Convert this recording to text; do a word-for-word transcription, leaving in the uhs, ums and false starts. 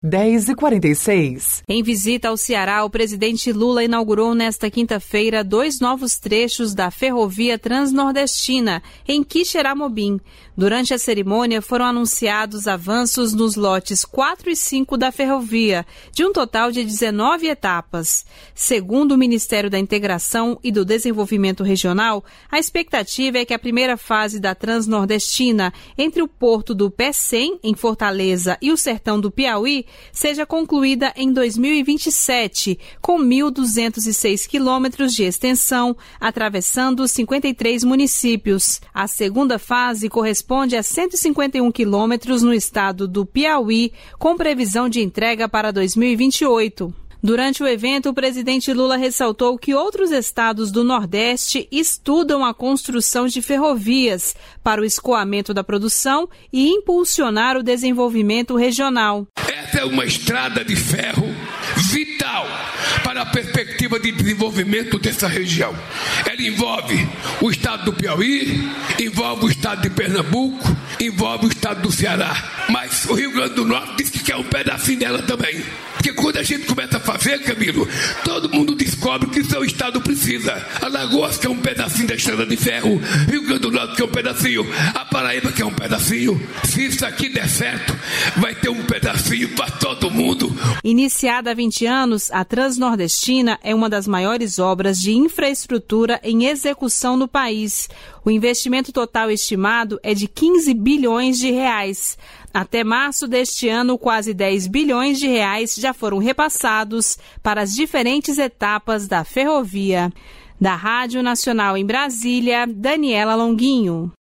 dez e quarenta e seis. Em visita ao Ceará, o presidente Lula inaugurou nesta quinta-feira dois novos trechos da ferrovia Transnordestina, em Quixeramobim. Durante a cerimônia foram anunciados avanços nos lotes quatro e cinco da ferrovia, de um total de dezenove etapas. Segundo o Ministério da Integração e do Desenvolvimento Regional, a expectativa é que a primeira fase da Transnordestina, entre o porto do Pecém, em Fortaleza, e o sertão do Piauí, seja concluída em dois mil e vinte e sete, com mil duzentos e seis quilômetros de extensão, atravessando cinquenta e três municípios. A segunda fase corresponde a cento e cinquenta e um quilômetros no estado do Piauí, com previsão de entrega para dois mil e vinte e oito. Durante o evento, o presidente Lula ressaltou que outros estados do Nordeste estudam a construção de ferrovias para o escoamento da produção e impulsionar o desenvolvimento regional. Essa é uma estrada de ferro vital para a perspectiva de desenvolvimento dessa região. Ela envolve o estado do Piauí, envolve o estado de Pernambuco, envolve o estado do Ceará. Mas o Rio Grande do Norte diz que quer um pedacinho dela também. Porque quando a gente começa a fazer, Camilo, todo mundo descobre que seu estado precisa. Alagoas quer um pedacinho da estrada de ferro, Rio Grande do Norte quer um pedacinho, a Paraíba quer um pedacinho. Se isso aqui der certo, vai ter um pedacinho para todo mundo. Iniciada há vinte anos, a Transnordestina é uma das maiores obras de infraestrutura em execução no país. O investimento total estimado é de quinze bilhões de reais. Até março deste ano, quase dez bilhões de reais já foram repassados para as diferentes etapas da ferrovia. Da Rádio Nacional em Brasília, Daniela Longuinho.